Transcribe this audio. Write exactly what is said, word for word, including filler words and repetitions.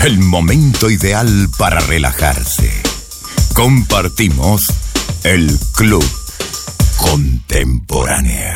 el momento ideal para relajarse. Compartimos el Club Contemporáneo.